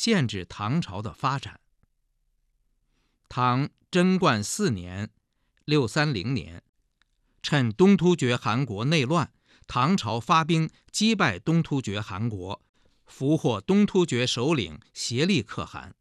限制唐朝的发展。唐贞观4年（630年），趁东突厥汗国内乱，唐朝发兵击败东突厥汗国，俘获东突厥首领颉利可汗。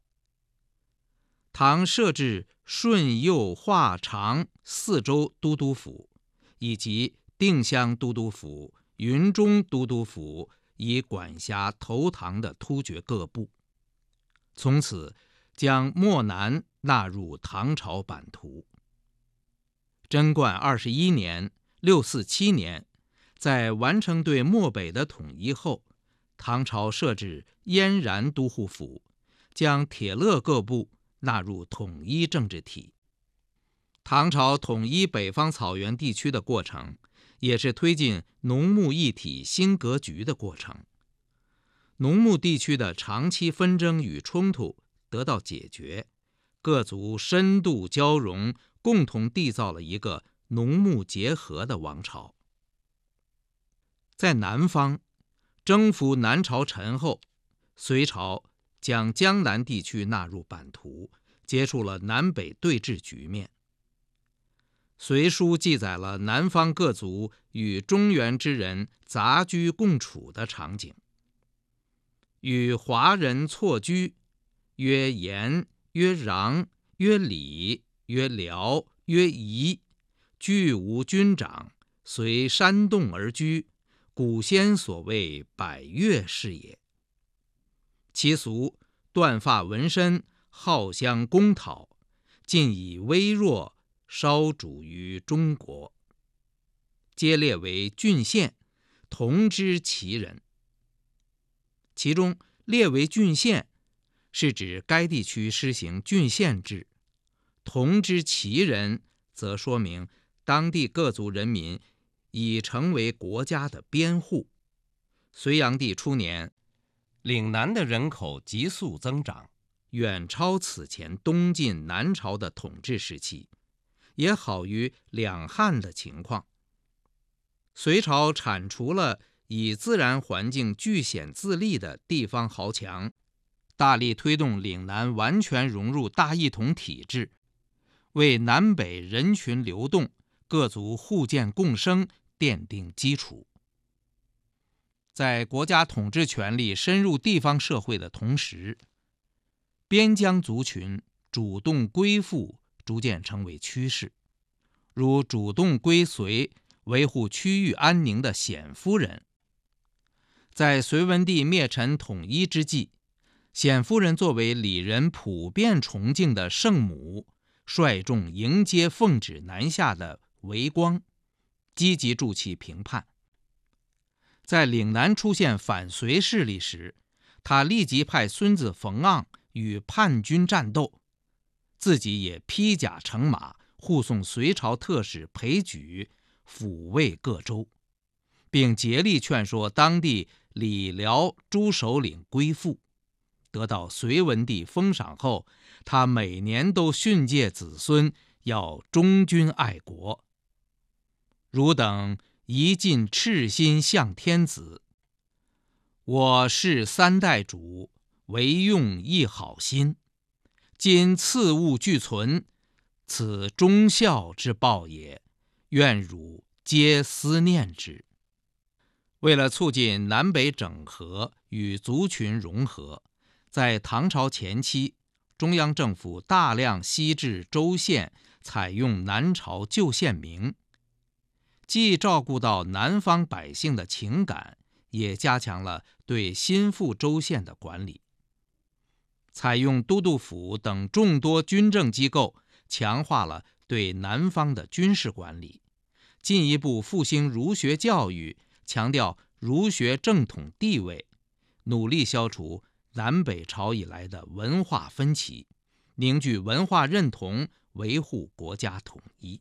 唐设置顺右华长4州都督府，以及定襄都督府、云中都督府，以管辖投唐的突厥各部。从此将漠南纳入唐朝版图。贞观21年（647年），在完成对漠北的统一后，唐朝设置燕然都护府，将铁勒各部纳入统一政治体。唐朝统一北方草原地区的过程，也是推进农牧一体新格局的过程。农牧地区的长期纷争与冲突得到解决，各族深度交融，共同缔造了一个农牧结合的王朝。在南方，征服南朝陈后，隋朝将江南地区纳入版图，结束了南北对峙局面。隋书记载了南方各族与中原之人杂居共处的场景。与华人错居，曰延，曰穰，曰礼，曰辽，曰夷，俱无君长，随山洞而居，古先所谓百越是也。其俗断发纹身，好相公讨，尽以微弱稍主于中国，皆列为郡县，同知其人。其中列为郡县，是指该地区施行郡县制；同知其人，则说明当地各族人民已成为国家的边户。隋炀帝初年，岭南的人口急速增长，远超此前东晋南朝的统治时期，也好于两汉的情况。隋朝铲除了以自然环境据险自立的地方豪强，大力推动岭南完全融入大一统体制，为南北人群流动、各族互鉴共生奠定基础。在国家统治权力深入地方社会的同时，边疆族群主动归附逐渐成为趋势，如主动归隋维护区域安宁的鲜夫人。在隋文帝灭陈统一之际，鲜夫人作为里人普遍崇敬的圣母，率众迎接奉旨南下的韦光，积极助其平叛。在岭南出现反隋势力时，他立即派孙子冯盎与叛军战斗，自己也披甲乘马护送隋朝特使裴矩抚慰各州，并竭力劝说当地李辽诸首领归附。得到隋文帝封赏后，他每年都训诫子孙要忠君爱国。汝等宜尽赤心向天子，我世三代主，唯用一好心。今赐物俱存，此忠孝之报也，愿汝皆思念之。为了促进南北整合与族群融合，在唐朝前期，中央政府大量西至州县，采用南朝旧县名，既照顾到南方百姓的情感，也加强了对新附州县的管理。采用都督府等众多军政机构，强化了对南方的军事管理，进一步复兴儒学教育，强调儒学正统地位，努力消除南北朝以来的文化分歧，凝聚文化认同，维护国家统一。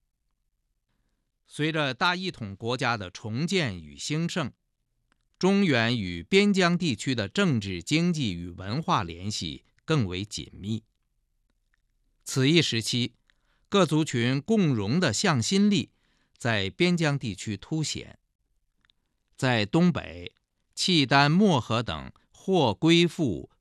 随着大一统国家的重建与兴盛，中原与边疆地区的政治、经济与文化联系更为紧密。此一时期，各族群共荣的向心力在边疆地区凸显。在东北，契丹、漠河等或归附